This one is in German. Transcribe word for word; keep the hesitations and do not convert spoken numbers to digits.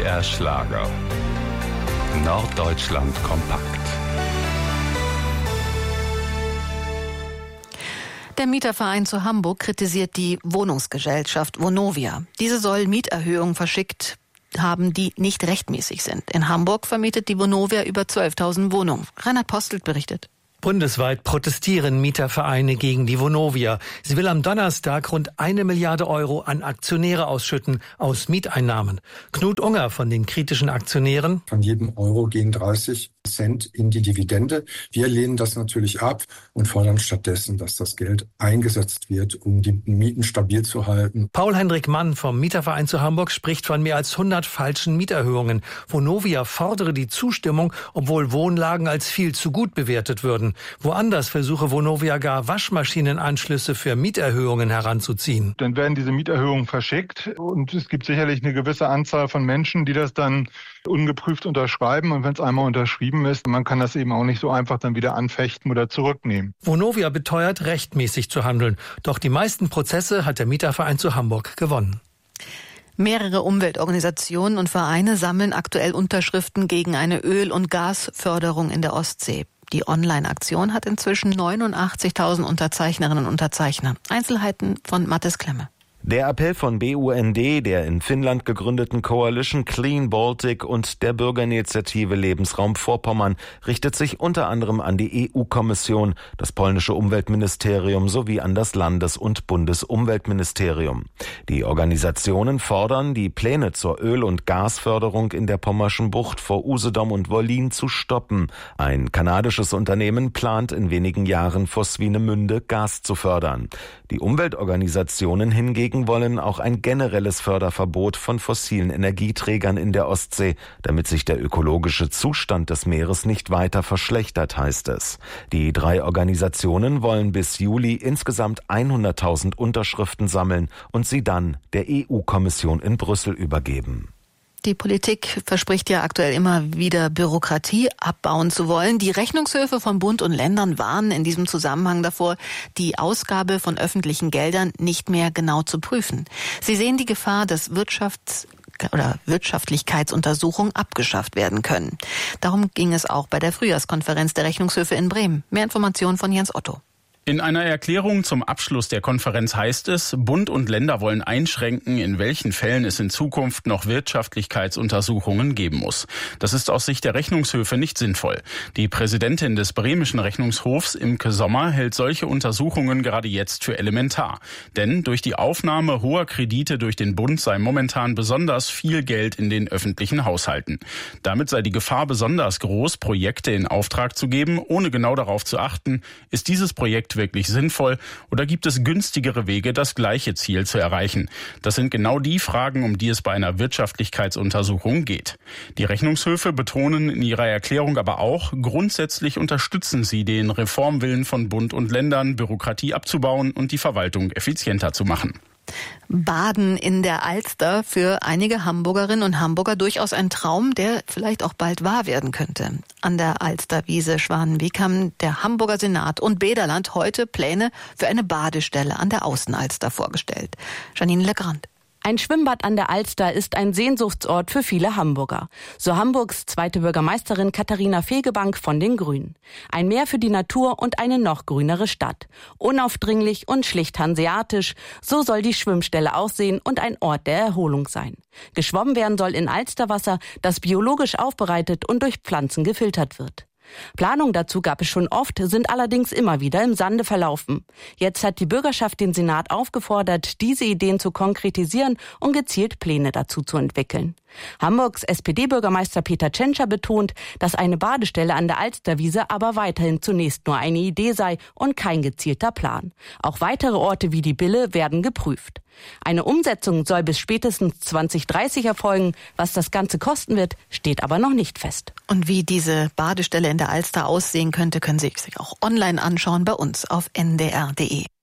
R Schlager. Norddeutschland kompakt. Der Mieterverein zu Hamburg kritisiert die Wohnungsgesellschaft Vonovia. Diese soll Mieterhöhungen verschickt haben, die nicht rechtmäßig sind. In Hamburg vermietet die Vonovia über zwölftausend Wohnungen. Reinhard Postelt berichtet. Bundesweit protestieren Mietervereine gegen die Vonovia. Sie will am Donnerstag rund eine Milliarde Euro an Aktionäre ausschütten aus Mieteinnahmen. Knut Unger von den kritischen Aktionären. Von jedem Euro gehen dreißig Cent in die Dividende. Wir lehnen das natürlich ab und fordern stattdessen, dass das Geld eingesetzt wird, um die Mieten stabil zu halten. Paul-Hendrik Mann vom Mieterverein zu Hamburg spricht von mehr als hundert falschen Mieterhöhungen. Vonovia fordere die Zustimmung, obwohl Wohnlagen als viel zu gut bewertet würden. Woanders versuche Vonovia gar Waschmaschinenanschlüsse für Mieterhöhungen heranzuziehen. Dann werden diese Mieterhöhungen verschickt und es gibt sicherlich eine gewisse Anzahl von Menschen, die das dann ungeprüft unterschreiben. Und wenn es einmal unterschrieben ist, man kann das eben auch nicht so einfach dann wieder anfechten oder zurücknehmen. Vonovia beteuert, rechtmäßig zu handeln. Doch die meisten Prozesse hat der Mieterverein zu Hamburg gewonnen. Mehrere Umweltorganisationen und Vereine sammeln aktuell Unterschriften gegen eine Öl- und Gasförderung in der Ostsee. Die Online-Aktion hat inzwischen neunundachtzigtausend Unterzeichnerinnen und Unterzeichner. Einzelheiten von Mathis Klemme. Der Appell von B U N D, der in Finnland gegründeten Coalition Clean Baltic und der Bürgerinitiative Lebensraum Vorpommern richtet sich unter anderem an die E U-Kommission, das polnische Umweltministerium sowie an das Landes- und Bundesumweltministerium. Die Organisationen fordern, die Pläne zur Öl- und Gasförderung in der Pommerschen Bucht vor Usedom und Wollin zu stoppen. Ein kanadisches Unternehmen plant in wenigen Jahren vor Swinemünde Gas zu fördern. Die Umweltorganisationen hingegen wollen auch ein generelles Förderverbot von fossilen Energieträgern in der Ostsee, damit sich der ökologische Zustand des Meeres nicht weiter verschlechtert, heißt es. Die drei Organisationen wollen bis Juli insgesamt hunderttausend Unterschriften sammeln und sie dann der E U-Kommission in Brüssel übergeben. Die Politik verspricht ja aktuell immer wieder, Bürokratie abbauen zu wollen. Die Rechnungshöfe von Bund und Ländern warnen in diesem Zusammenhang davor, die Ausgabe von öffentlichen Geldern nicht mehr genau zu prüfen. Sie sehen die Gefahr, dass Wirtschafts- oder Wirtschaftlichkeitsuntersuchungen abgeschafft werden können. Darum ging es auch bei der Frühjahrskonferenz der Rechnungshöfe in Bremen. Mehr Informationen von Jens Otto. In einer Erklärung zum Abschluss der Konferenz heißt es, Bund und Länder wollen einschränken, in welchen Fällen es in Zukunft noch Wirtschaftlichkeitsuntersuchungen geben muss. Das ist aus Sicht der Rechnungshöfe nicht sinnvoll. Die Präsidentin des bremischen Rechnungshofs, Imke Sommer, hält solche Untersuchungen gerade jetzt für elementar. Denn durch die Aufnahme hoher Kredite durch den Bund sei momentan besonders viel Geld in den öffentlichen Haushalten. Damit sei die Gefahr besonders groß, Projekte in Auftrag zu geben, ohne genau darauf zu achten, ist dieses Projekt wirklich sinnvoll oder gibt es günstigere Wege, das gleiche Ziel zu erreichen? Das sind genau die Fragen, um die es bei einer Wirtschaftlichkeitsuntersuchung geht. Die Rechnungshöfe betonen in ihrer Erklärung aber auch, grundsätzlich unterstützen sie den Reformwillen von Bund und Ländern, Bürokratie abzubauen und die Verwaltung effizienter zu machen. Baden in der Alster, für einige Hamburgerinnen und Hamburger durchaus ein Traum, der vielleicht auch bald wahr werden könnte. An der Alsterwiese Schwanenweg haben der Hamburger Senat und Bäderland heute Pläne für eine Badestelle an der Außenalster vorgestellt. Janine Legrand. Ein Schwimmbad an der Alster ist ein Sehnsuchtsort für viele Hamburger. So Hamburgs zweite Bürgermeisterin Katharina Fegebank von den Grünen. Ein Meer für die Natur und eine noch grünere Stadt. Unaufdringlich und schlicht hanseatisch, so soll die Schwimmstelle aussehen und ein Ort der Erholung sein. Geschwommen werden soll in Alsterwasser, das biologisch aufbereitet und durch Pflanzen gefiltert wird. Planungen dazu gab es schon oft, sind allerdings immer wieder im Sande verlaufen. Jetzt hat die Bürgerschaft den Senat aufgefordert, diese Ideen zu konkretisieren und gezielt Pläne dazu zu entwickeln. Hamburgs S P D-Bürgermeister Peter Tschentscher betont, dass eine Badestelle an der Alsterwiese aber weiterhin zunächst nur eine Idee sei und kein gezielter Plan. Auch weitere Orte wie die Bille werden geprüft. Eine Umsetzung soll bis spätestens zwanzig dreißig erfolgen. Was das Ganze kosten wird, steht aber noch nicht fest. Und wie diese Badestelle in der Alster aussehen könnte, können Sie sich auch online anschauen bei uns auf n d r punkt d e.